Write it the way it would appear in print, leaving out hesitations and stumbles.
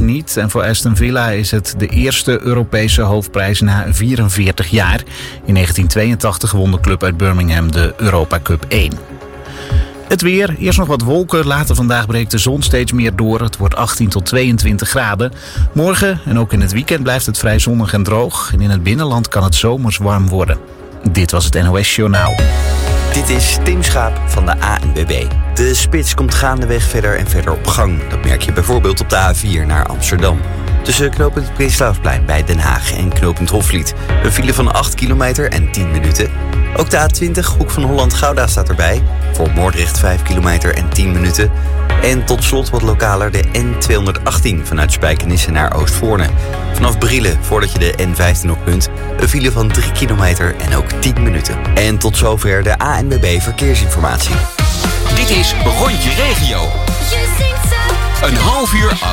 niet. En voor Aston Villa is het de eerste Europese hoofdprijs na 44 jaar. In 1982 won de club uit Birmingham de Europa Cup 1. Het weer, eerst nog wat wolken, later vandaag breekt de zon steeds meer door. Het wordt 18 tot 22 graden. Morgen en ook in het weekend blijft het vrij zonnig en droog. En in het binnenland kan het zomers warm worden. Dit was het NOS Journaal. Dit is Tim Schaap van de ANWB. De spits komt gaandeweg verder en verder op gang. Dat merk je bijvoorbeeld op de A4 naar Amsterdam. Tussen knooppunt Prinslausplein bij Den Haag en knooppunt Hofvliet. Een file van 8 kilometer en 10 minuten. Ook de A20, Hoek van Holland-Gouda, staat erbij. Voor Moordrecht 5 kilometer en 10 minuten. En tot slot wat lokaler de N218 vanuit Spijkenisse naar Oostvoorne. Vanaf Brielen, voordat je de N15 op kunt, een file van 3 kilometer en ook 10 minuten. En tot zover de ANWB Verkeersinformatie. Dit is Rondje Regio. Een half uur